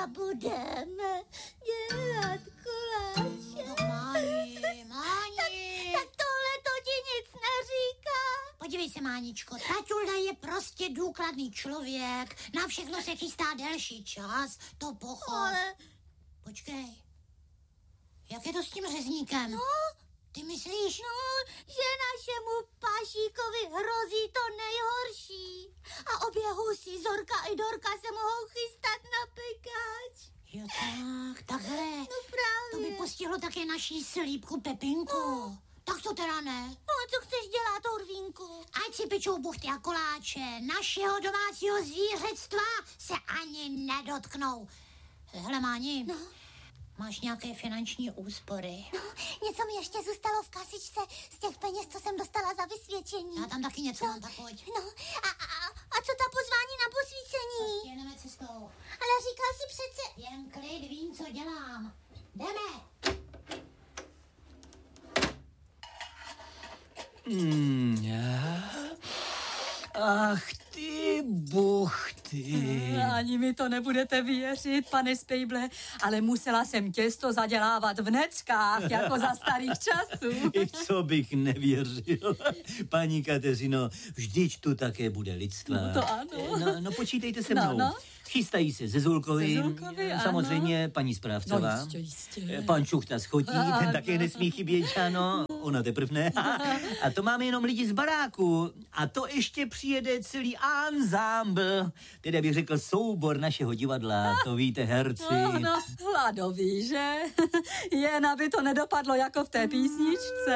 zítra budeme dělat koláče. No, Máni. Tak tohle to ti nic neříká. Podívej se, Máničko, Taťulda je prostě důkladný člověk, na všechno se chystá delší čas, to pochop. Ale... Počkej, jak je to s tím řezníkem? No, Ty myslíš? no, že našemu Pašíkovi hrozí to nejhorší. A obě husy, Zorka i Dorka, se mohou chystat na pekáč. Jo takhle. No právě. To by postihlo také naší slípku Pepinku. No. Tak to teda ne. No a co chceš dělat, Orvínku? Ať si pečou buchty a koláče. Našeho domácího zvířectva se ani nedotknou. Hele, Máni, No. máš nějaké finanční úspory? No, něco mi ještě zůstalo v kasičce z těch peněz, co jsem dostala za vysvědčení. Já tam taky něco mám, tak pojď. No, a co ta pozvání na posvícení? Jedeme cestou. Ale říkal si přece... Jen klid, vím, co dělám. Jdeme. Ach ty buchty. Ani mi to nebudete věřit, pane Spejble, ale musela jsem těsto zadělávat v neckách, jako za starých časů. I co bych nevěřil. Paní Kateřino, vždyť tu také bude lidstva. No to ano. No počítejte se mnou. No. Chystají se ze Zulkovi, ano. samozřejmě paní správcová. No jistě. Pan Čuchta schotí, ten Ano. také nesmí chybět, ano, ona teprv ne. A to máme jenom lidi z baráku. A to ještě přijede celý ensemble, teda bych řekl soubor našeho divadla, to víte, herci. No, hladový, že? Jen aby to nedopadlo jako v té písničce.